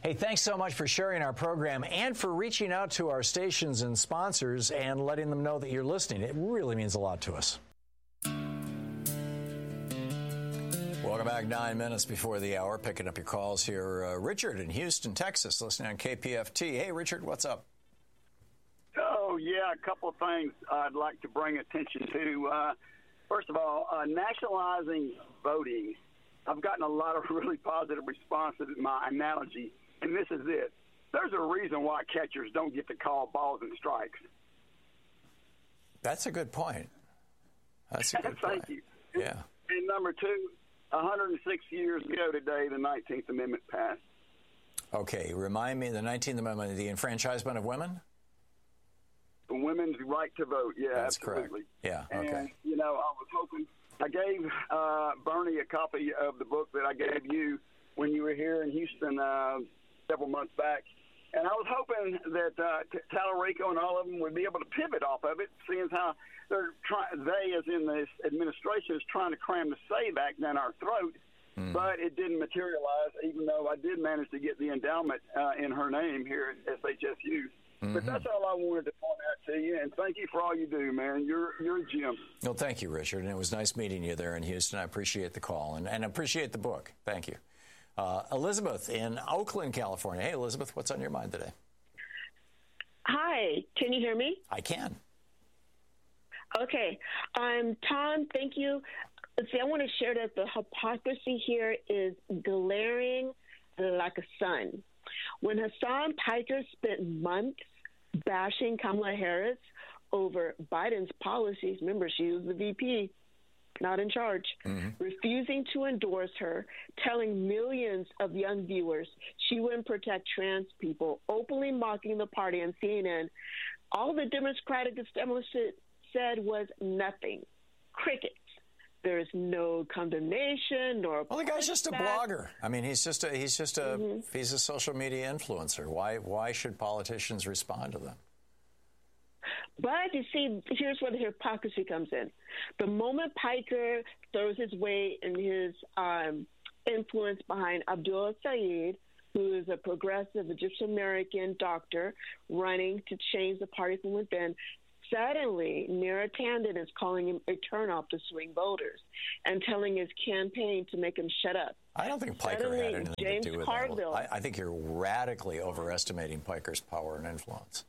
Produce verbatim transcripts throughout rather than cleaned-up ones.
Hey, thanks so much for sharing our program and for reaching out to our stations and sponsors and letting them know that you're listening. It really means a lot to us. Welcome back. Nine minutes before the hour. Picking up your calls here. Uh, Richard in Houston, Texas, listening on K P F T. Hey, Richard, what's up? Oh, yeah, a couple of things I'd like to bring attention to. Uh, first of all, uh, nationalizing voting. I've gotten a lot of really positive responses to my analogy, and this is it. There's a reason why catchers don't get to call balls and strikes. That's a good point. That's a good Thank point. you. Yeah. And number two, one hundred six years ago today, the nineteenth Amendment passed. Okay, remind me, the nineteenth Amendment, the enfranchisement of women? The women's right to vote, yeah, That's absolutely. correct. Yeah, and, okay. you know, I was hoping, I gave uh, Bernie a copy of the book that I gave you when you were here in Houston uh, several months back. And I was hoping that uh, T- Tallarico and all of them would be able to pivot off of it, seeing how they're trying, they, as in this administration, is trying to cram the say back down our throat. Mm. But it didn't materialize, even though I did manage to get the endowment uh, in her name here at S H S U. Mm-hmm. But that's all I wanted to point out to you, and thank you for all you do, man. You're you're a gem. Well, thank you, Richard, and it was nice meeting you there in Houston. I appreciate the call and, and appreciate the book. Thank you. Uh, Elizabeth in Oakland, California. Hey, Elizabeth, what's on your mind today? Hi, can you hear me? I can. Okay. Um, Tom, thank you. See, I want to share that the hypocrisy here is glaring like a sun. When Hassan Piker spent months bashing Kamala Harris over Biden's policies, remember, she was the V P, not in charge, mm-hmm. refusing to endorse her, telling millions of young viewers she wouldn't protect trans people, openly mocking the party on C N N, all the Democratic establishment said was nothing. Crickets. There's no condemnation nor. Well, the guy's just a blogger. I mean, he's just a he's just a mm-hmm. he's a social media influencer. Why why should politicians respond to them? But you see, here's where the hypocrisy comes in. The moment Piker throws his weight and his um, influence behind Abdullah Saeed, who is a progressive Egyptian American doctor running to change the party from within, suddenly, Neera Tanden is calling him a turnoff to swing voters and telling his campaign to make him shut up. I don't think Piker suddenly, had anything James to do with Carville, that. I, I think you're radically overestimating Piker's power and influence.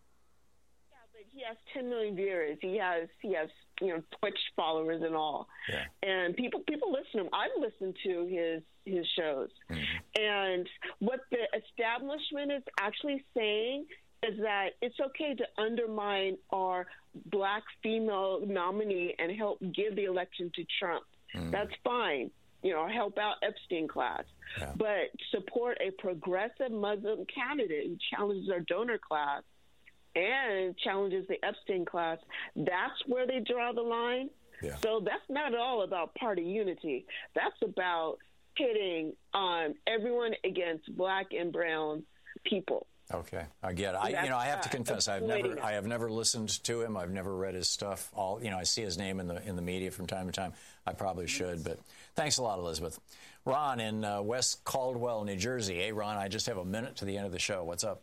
Yeah, but he has ten million viewers. He has he has you know Twitch followers and all. Yeah. And people people listen to him. I've listened to his his shows. Mm-hmm. And what the establishment is actually saying is that it's okay to undermine our black female nominee and help give the election to Trump. Mm. That's fine. You know, help out Epstein class. Yeah. But support a progressive Muslim candidate who challenges our donor class and challenges the Epstein class. That's where they draw the line. Yeah. So that's not at all about party unity. That's about pitting um, everyone against black and brown people. Okay, I get it. I, you know, I have to confess, I've never, I have never listened to him. I've never read his stuff. All, you know, I see his name in the in the media from time to time. I probably should, but thanks a lot, Elizabeth. Ron in uh, West Caldwell, New Jersey. Hey, Ron, I just have a minute to the end of the show. What's up?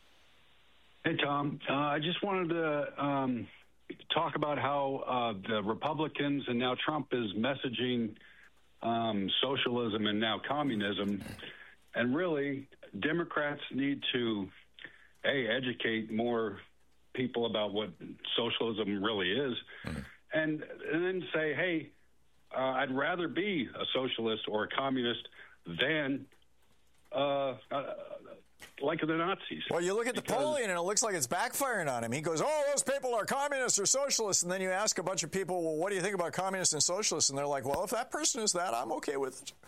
Hey, Tom. Uh, I just wanted to um, talk about how uh, the Republicans and now Trump is messaging um, socialism and now communism. And really, Democrats need to, A, educate more people about what socialism really is, mm-hmm. and, and then say, hey, uh, I'd rather be a socialist or a communist than uh, uh, like the Nazis. Well, you look at Napoleon, and it looks like it's backfiring on him. He goes, oh, those people are communists or socialists. And then you ask a bunch of people, well, what do you think about communists and socialists? And they're like, well, if that person is that, I'm okay with it.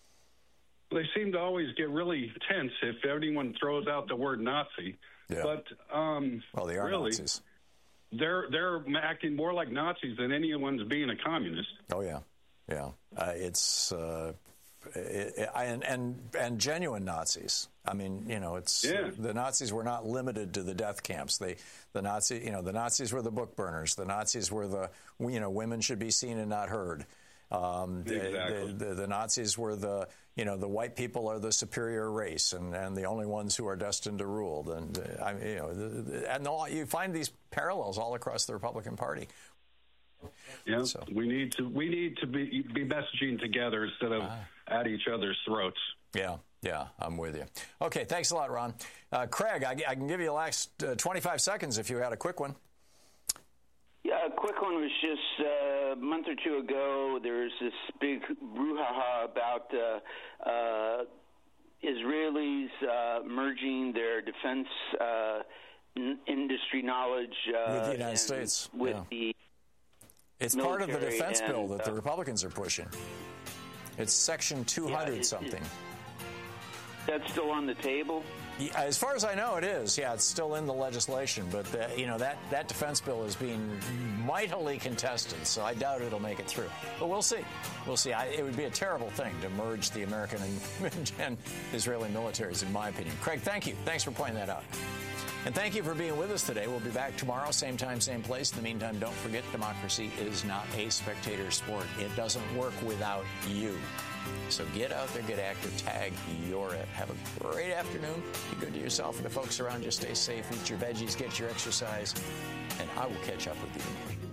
They seem to always get really tense if anyone throws out the word Nazi. Yeah. But um, well, they are really, Nazis. They're they're acting more like Nazis than anyone's being a communist. Oh yeah, yeah. Uh, it's uh, it, it, and and and genuine Nazis. I mean, you know, it's yeah. uh, the Nazis were not limited to the death camps. They the Nazi, you know, the Nazis were the book burners. The Nazis were the you know women should be seen and not heard. Um, exactly. the, the, the Nazis were the, you know, the white people are the superior race and, and the only ones who are destined to rule. And, uh, I mean, you know, the, the, and all, you find these parallels all across the Republican Party. Yeah, so. we need to we need to be be messaging together instead of ah. at each other's throats. Yeah, yeah, I'm with you. Okay, thanks a lot, Ron. Uh, Craig, I, I can give you the last uh, twenty-five seconds if you had a quick one. Yeah, a quick one was just uh, a month or two ago, there was this big brouhaha about uh, uh, Israelis uh, merging their defense uh, n- industry knowledge uh, with the United States. With yeah. the It's part of the defense and, bill that the Republicans are pushing. It's Section two hundred yeah, it, something. It, that's still on the table? Yeah, as far as I know, it is. Yeah, it's still in the legislation. But, the, you know, that, that defense bill is being mightily contested, so I doubt it'll make it through. But we'll see. We'll see. I, it would be a terrible thing to merge the American and, and Israeli militaries, in my opinion. Craig, thank you. Thanks for pointing that out. And thank you for being with us today. We'll be back tomorrow, same time, same place. In the meantime, don't forget, democracy is not a spectator sport. It doesn't work without you. So get out there, get active, tag you're it. Have a great afternoon. Be good to yourself and the folks around you. Stay safe, eat your veggies, get your exercise, and I will catch up with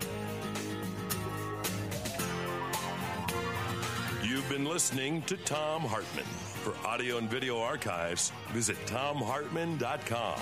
you. You've been listening to Thom Hartmann. For audio and video archives, visit thom hartmann dot com.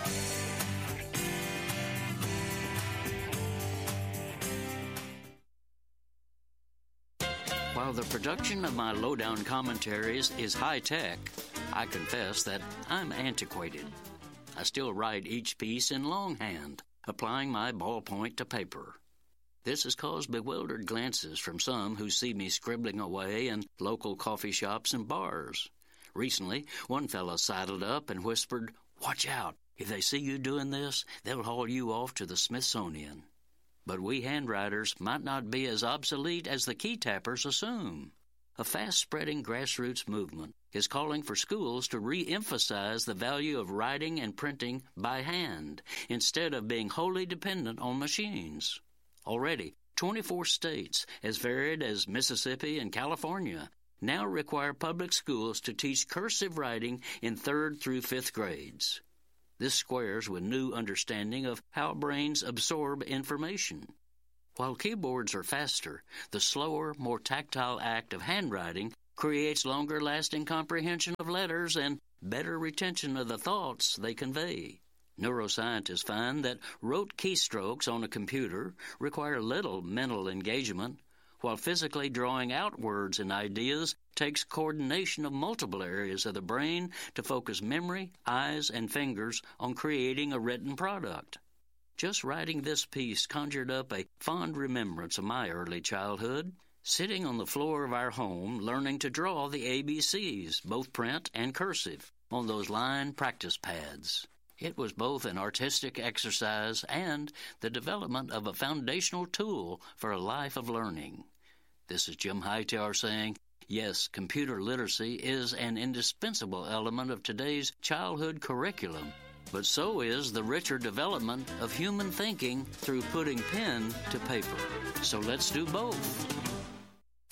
While the production of my lowdown commentaries is high-tech, I confess that I'm antiquated. I still write each piece in longhand, applying my ballpoint to paper. This has caused bewildered glances from some who see me scribbling away in local coffee shops and bars. Recently, one fellow sidled up and whispered, "Watch out. If they see you doing this, they'll haul you off to the Smithsonian." But we handwriters might not be as obsolete as the key tappers assume. A fast-spreading grassroots movement is calling for schools to re-emphasize the value of writing and printing by hand instead of being wholly dependent on machines. Already, twenty-four states, as varied as Mississippi and California, now require public schools to teach cursive writing in third through fifth grades. This squares with new understanding of how brains absorb information. While keyboards are faster, the slower, more tactile act of handwriting creates longer-lasting comprehension of letters and better retention of the thoughts they convey. Neuroscientists find that rote keystrokes on a computer require little mental engagement, while physically drawing out words and ideas takes coordination of multiple areas of the brain to focus memory, eyes, and fingers on creating a written product. Just writing this piece conjured up a fond remembrance of my early childhood, sitting on the floor of our home learning to draw the A B Cs, both print and cursive, on those line practice pads. It was both an artistic exercise and the development of a foundational tool for a life of learning. This is Jim Hightower saying, yes, computer literacy is an indispensable element of today's childhood curriculum, but so is the richer development of human thinking through putting pen to paper. So let's do both.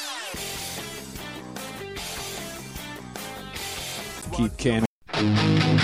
Keep canning.